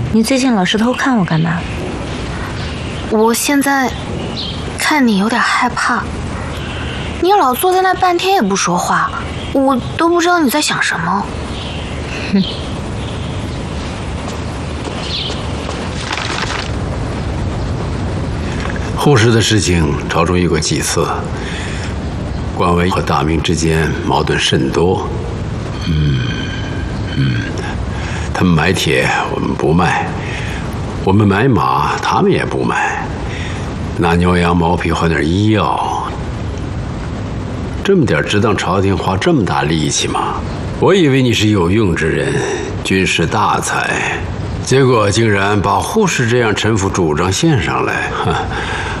你最近老是偷看我干嘛？ 我现在看你有点害怕，你老坐在那半天也不说话，我都不知道你在想什么。 哼。 护士的事情朝中遇过几次，官微和大明之间矛盾甚多。他们买铁，我们不卖；我们买马，他们也不买。拿牛羊毛皮换点医药，这么点值当朝廷花这么大力气吗？我以为你是有用之人，军事大才，结果竟然把护士这样陈腐主张献上来，